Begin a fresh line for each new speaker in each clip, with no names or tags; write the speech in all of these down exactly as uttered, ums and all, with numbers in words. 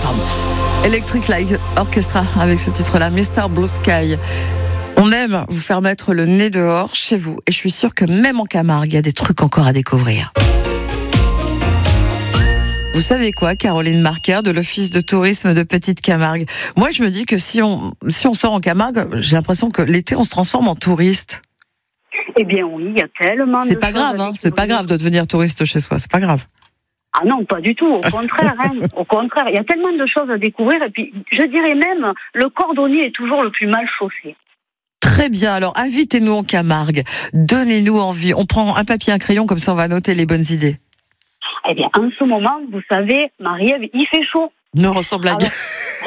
Electric Light Orchestra avec ce titre-là, mister Blue Sky. On aime vous faire mettre le nez dehors chez vous et je suis sûre que même en Camargue, il y a des trucs encore à découvrir. Vous savez quoi, Caroline Marquer de l'Office de tourisme de Petite Camargue? Moi, je me dis que si on, si on sort en Camargue, j'ai l'impression que l'été, on se transforme en touriste.
Eh bien oui, il y a tellement
C'est
de
pas grave, hein, c'est pas grave de devenir touriste chez soi, c'est pas grave.
Ah non, pas du tout, au contraire, hein, au contraire, il y a tellement de choses à découvrir et puis je dirais même, le cordonnier est toujours le plus mal chaussé.
Très bien, alors invitez-nous en Camargue, donnez-nous envie, on prend un papier, un crayon, comme ça on va noter les bonnes idées.
Eh bien, en ce moment, vous savez, Marie-Ève, il fait chaud.
Non, ressemble à
Alors...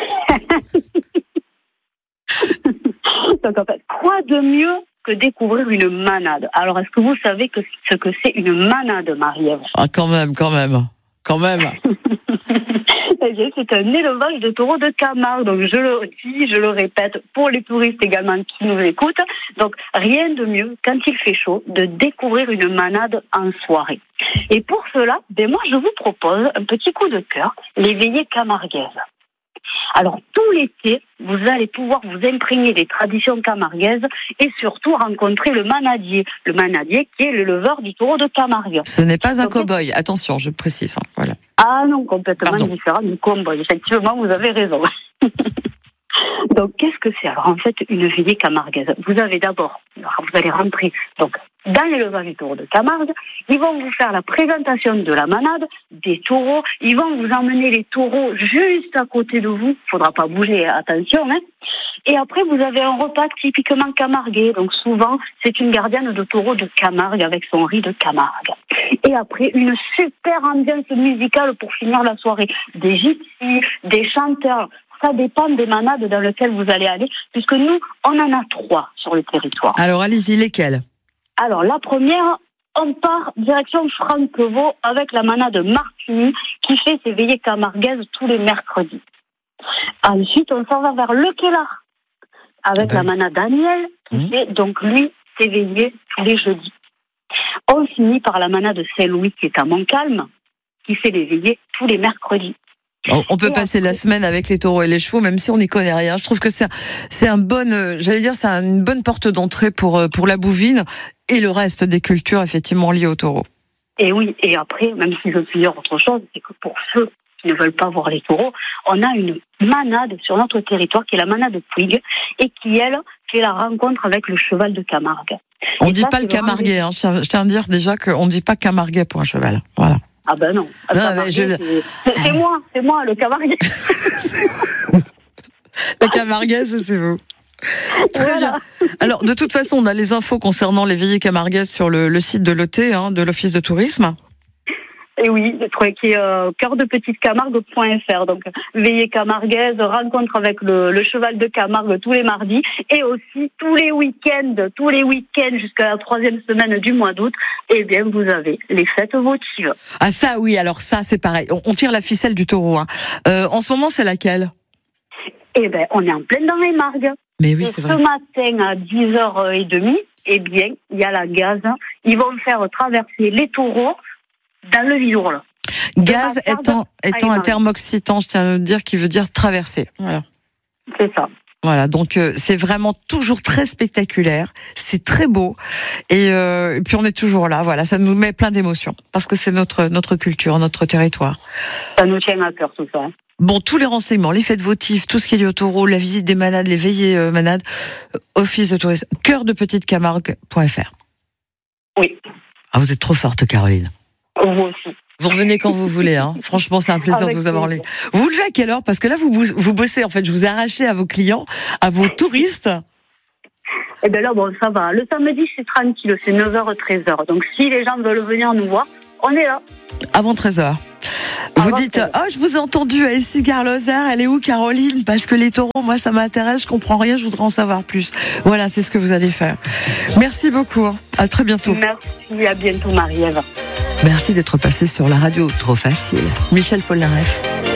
Donc en fait, quoi de mieux que découvrir une manade? Alors, est-ce que vous savez que ce que c'est une manade, Marie-Ève?
Ah, quand même, quand même, quand même.
Eh bien, c'est un élevage de taureaux de Camargue. Donc, je le dis, je le répète, pour les touristes également qui nous écoutent. Donc, rien de mieux, quand il fait chaud, de découvrir une manade en soirée. Et pour cela, ben moi, je vous propose un petit coup de cœur, les veillées camarguaises. Alors, tout l'été, vous allez pouvoir vous imprégner des traditions camarguaises et surtout rencontrer le manadier. Le manadier qui est l'éleveur du taureau de Camargue.
Ce n'est pas un cow-boy, attention, je précise. Hein, voilà.
Ah non, complètement
Pardon.
différent du cow-boy. Effectivement, vous avez raison. Donc, qu'est-ce que c'est? Alors, en fait, une veillée camarguaise. Vous avez d'abord, vous allez rentrer donc dans l'élevage du taureau de Camargue. Ils vont vous faire la présentation de la manade, des taureaux. Ils vont vous emmener les taureaux juste à côté de vous. Il faudra pas bouger, attention. Hein. Et après, vous avez un repas typiquement camarguais. Donc, souvent, c'est une gardienne de taureau de Camargue avec son riz de Camargue. Et après, une super ambiance musicale pour finir la soirée. Des gypsies, des chanteurs. Ça dépend des manades dans lesquelles vous allez aller, puisque nous, on en a trois sur le territoire.
Alors, allez-y, lesquelles?
Alors, la première, on part direction Franquevaux avec la manade Martini, qui fait ses veillées camarguaises tous les mercredis. Ensuite, on s'en va vers Le Kellar, avec ben. la manade Daniel, qui mmh. fait donc, lui, ses veillées tous les jeudis. On finit par la manade Saint-Louis, qui est à Montcalm, qui fait les veillées tous les mercredis.
On peut et passer après... la semaine avec les taureaux et les chevaux, même si on n'y connaît rien. Je trouve que c'est un, c'est un bon, euh, j'allais dire, c'est une bonne porte d'entrée pour euh, pour la bouvine et le reste des cultures effectivement liées aux taureaux.
Et oui, et après, même si je veux dire autre chose, c'est que pour ceux qui ne veulent pas voir les taureaux, on a une manade sur notre territoire qui est la manade Puig et qui elle fait la rencontre avec le cheval de Camargue.
On dit pas le camarguais, hein. Je tiens à dire déjà qu'on dit pas camarguais pour un cheval. Voilà.
Ah ben non, non mais je... c'est, c'est moi, c'est moi le camarguais.
La camarguaise, c'est vous. Très voilà. bien. Alors, de toute façon, on a les infos concernant les veillées camarguaises sur le, le site de l'O T, hein, de l'Office de tourisme.
Et oui, qui est euh, cœur de petite camargue point f r. Donc, veillée camarguaise, rencontre avec le, le cheval de Camargue tous les mardis et aussi tous les week-ends, tous les week-ends jusqu'à la troisième semaine du mois d'août, eh bien, vous avez les fêtes votives.
Ah ça, oui, alors ça, c'est pareil. On, on tire la ficelle du taureau. Hein. Euh, en ce moment, c'est laquelle?
Eh bien, on est en pleine dans les margues.
Mais oui,
et
c'est
ce
vrai.
Ce matin, à dix heures trente, eh bien, il y a la gaz. Ils vont faire traverser les taureaux dans le Vidourle.
Gaz étant, étant un terme occitan, je tiens à dire, qui veut dire traverser. Voilà.
C'est ça.
Voilà, donc euh, c'est vraiment toujours très spectaculaire, c'est très beau, et, euh, et puis on est toujours là. Voilà, ça nous met plein d'émotions parce que c'est notre notre culture, notre territoire.
Ça nous tient à cœur tout ça.
Bon, tous les renseignements, les fêtes votives, tout ce qui est lié au taureau, la visite des manades, les veillées euh, manades, euh, Office de tourisme, cœur de petite camargue point f r.
Oui.
Ah, vous êtes trop forte, Caroline.
Vous aussi.
Vous revenez quand vous voulez, hein. Franchement, c'est un plaisir Avec de vous avoir lu. Vous vous levez à quelle heure? Parce que là, vous, vous bossez, en fait. Je vous ai arraché à vos clients, à vos touristes.
Eh bien là, bon, ça va. Le samedi, c'est tranquille. C'est neuf heures treize heures. Donc, si les gens veulent venir nous voir, on est là.
Avant treize heures. Vous Avant dites, oh, je vous ai entendu à Essigard-Lozère. Elle est où, Caroline? Parce que les taureaux, moi, ça m'intéresse. Je comprends rien. Je voudrais en savoir plus. Voilà, c'est ce que vous allez faire. Merci beaucoup. Hein. À très bientôt.
Merci. À bientôt, Marie-Ève.
Merci d'être passé sur la radio. Trop facile. Michel Polnareff.